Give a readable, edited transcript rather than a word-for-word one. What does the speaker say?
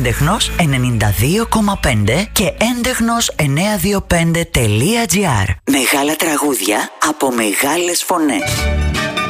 έντεχνος 92,5 και έντεχνος 925.gr. Μεγάλα τραγούδια από μεγάλες φωνές.